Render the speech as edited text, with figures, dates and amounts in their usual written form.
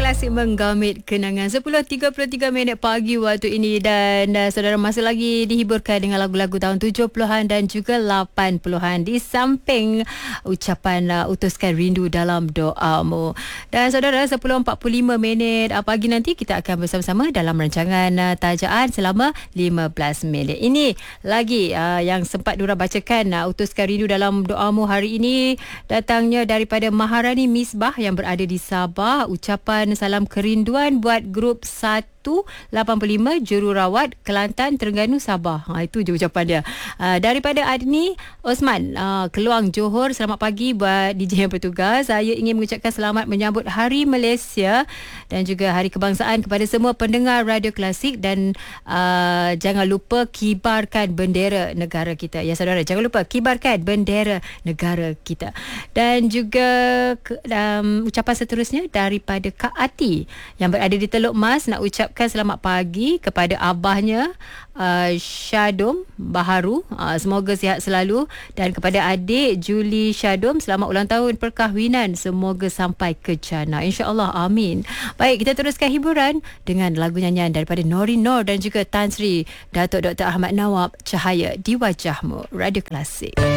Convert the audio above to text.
Klasik menggamit kenangan 10.33 pagi waktu ini dan saudara masih lagi dihiburkan dengan lagu-lagu tahun 70-an dan juga 80-an di samping ucapan utuskan rindu dalam doamu. Dan saudara 10.45 pagi nanti kita akan bersama-sama dalam rancangan Tajaan selama 15 minit. Ini lagi yang sempat Nura bacakan utuskan rindu dalam doamu hari ini datangnya daripada Maharani Misbah yang berada di Sabah. Ucapan salam kerinduan buat grup 185 Jururawat Kelantan Terengganu Sabah. Itu je ucapan dia. Daripada Adni Osman Keluang Johor, selamat pagi buat DJ yang bertugas. Saya ingin mengucapkan selamat menyambut Hari Malaysia dan juga Hari Kebangsaan kepada semua pendengar Radio Klasik dan jangan lupa kibarkan bendera negara kita. Ya saudara, jangan lupa kibarkan bendera negara kita. Dan juga ucapan seterusnya daripada Kak Ati yang berada di Teluk Mas, nak ucapkan selamat pagi kepada abahnya Syadom Baharu, semoga sihat selalu, dan kepada adik Julie Syadom selamat ulang tahun perkahwinan, semoga sampai ke jannah, insya-Allah, amin. Baik, kita teruskan hiburan dengan lagu nyanyian daripada Nori Nor dan juga Tan Sri Datuk Dr. Ahmad Nawab, Cahaya di Wajahmu, Radio Klasik.